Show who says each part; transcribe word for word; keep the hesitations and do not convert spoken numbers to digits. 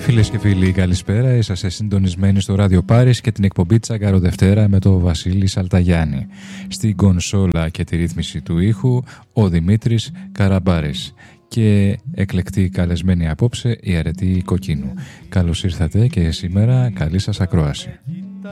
Speaker 1: Φίλες και φίλοι, καλησπέρα. Είσαστε συντονισμένοι στο Ράδιο Πάρις και την εκπομπή Τσάγκαρο Δευτέρα με το Βασίλη Σαλταγιάννη. Στην κονσόλα και τη ρύθμιση του ήχου ο Δημήτρης Καραμπάρης και εκλεκτή καλεσμένη απόψε η Αρετή Κοκκίνου. Καλώς ήρθατε και σήμερα καλή σας ακρόαση.